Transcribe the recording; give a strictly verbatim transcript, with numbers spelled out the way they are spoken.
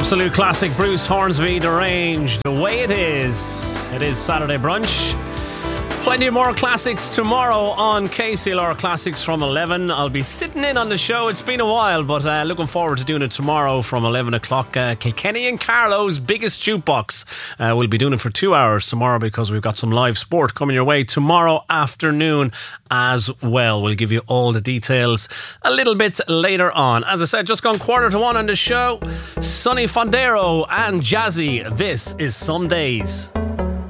Absolute classic, Bruce Hornsby, Deranged, The Way It Is. It is Saturday brunch. Plenty more classics tomorrow on K C L R Classics from eleven. I'll be sitting in on the show. It's been a while, but uh, looking forward to doing it tomorrow from eleven o'clock. Uh, Kilkenny and Carlow's biggest jukebox. Uh, we'll be doing it for two hours tomorrow because we've got some live sport coming your way tomorrow afternoon as well. We'll give you all the details a little bit later on. As I said, just gone quarter to one on the show. Sonny Fondero and Jazzy. This is Some Days.